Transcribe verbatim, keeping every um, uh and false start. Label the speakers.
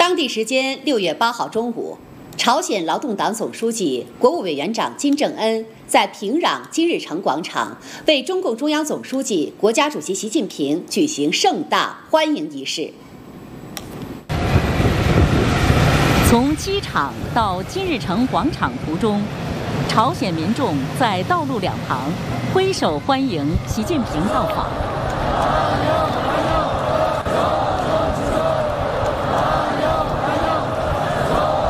Speaker 1: 当地时间六月八号中午，朝鲜劳动党总书记、国务委员长金正恩在平壤金日成广场为中共中央总书记、国家主席习近平举行盛大欢迎仪式。
Speaker 2: 从机场到金日成广场途中，朝鲜民众在道路两旁挥手欢迎习近平到访。